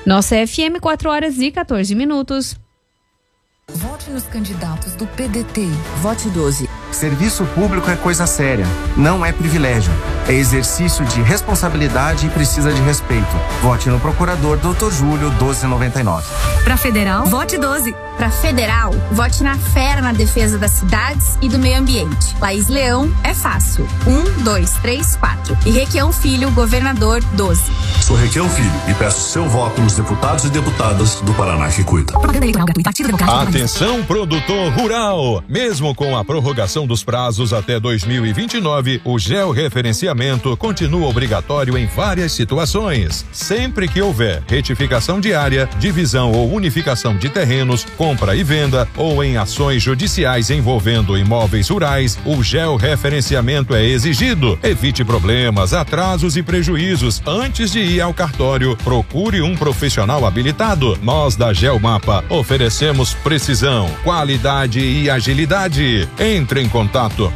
Nossa FM, 4h14. Vote nos candidatos do PDT. Vote 12. Serviço público é coisa séria, não é privilégio. É exercício de responsabilidade e precisa de respeito. Vote no procurador Dr. Júlio 1299. Para federal, vote 12. Para federal, vote na fera na defesa das cidades e do meio ambiente. Laís Leão é fácil. 1, 2, 3, 4. E Requião Filho, governador 12. Sou Requião Filho e peço seu voto nos deputados e deputadas do Paraná que cuida. Atenção, produtor rural! Mesmo com a prorrogação dos prazos até 2029, o georreferenciamento continua obrigatório em várias situações. Sempre que houver retificação de área, divisão ou unificação de terrenos, compra e venda ou em ações judiciais envolvendo imóveis rurais, o georreferenciamento é exigido. Evite problemas, atrasos e prejuízos. Antes de ir ao cartório, procure um profissional habilitado. Nós da Geomapa oferecemos precisão, qualidade e agilidade. Entre em contato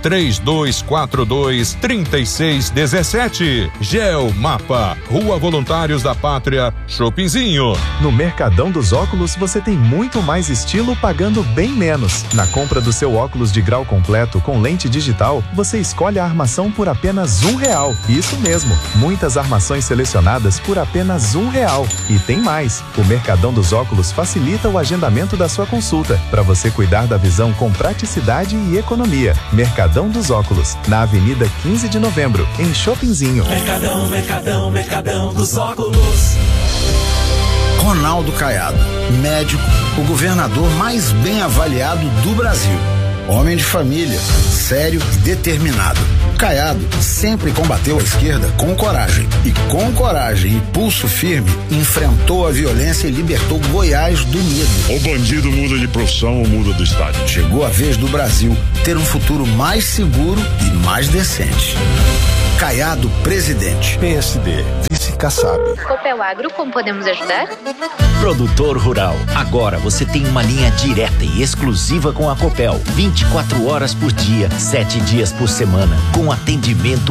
3242-3617. Geomapa, Rua Voluntários da Pátria, Shoppingzinho. No Mercadão dos Óculos você tem muito mais estilo pagando bem menos. Na compra do seu óculos de grau completo com lente digital, você escolhe a armação por apenas R$1. Isso mesmo, muitas armações selecionadas por apenas R$1. E tem mais, o Mercadão dos Óculos facilita o agendamento da sua consulta, para você cuidar da visão com praticidade e economia. Mercadão dos Óculos, na Avenida 15 de Novembro, em Shoppingzinho. Mercadão dos Óculos. Ronaldo Caiado, médico, o governador mais bem avaliado do Brasil. Homem de família, sério e determinado. Caiado sempre combateu a esquerda com coragem. E com coragem e pulso firme, enfrentou a violência e libertou Goiás do medo. O bandido muda de profissão ou muda do estado. Chegou a vez do Brasil ter um futuro mais seguro e mais decente. Caiado, presidente. PSD, vice Kassab. Copel Agro, como podemos ajudar? Produtor rural, agora você tem uma linha direta e exclusiva com a Copel. 24 horas por dia, 7 dias por semana, com atendimento